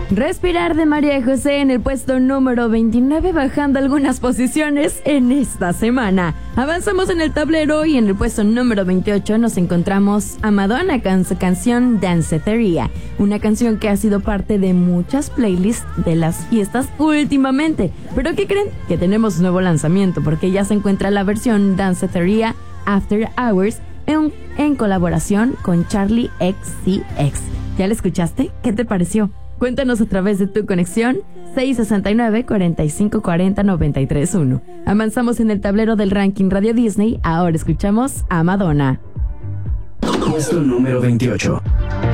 Respirar de María José en el puesto número 29, bajando algunas posiciones en esta semana. Avanzamos en el tablero y en el puesto número 28 nos encontramos a Madonna con su canción Danceteria, una canción que ha sido parte de muchas playlists de las fiestas últimamente. ¿Pero qué creen? Que tenemos nuevo lanzamiento, porque ya se encuentra la versión Danceteria After Hours en colaboración con Charli XCX. ¿Ya la escuchaste? ¿Qué te pareció? Cuéntanos a través de tu conexión 669-4540-931. Avanzamos en el tablero del ranking Radio Disney. Ahora escuchamos a Madonna. Puesto número 28.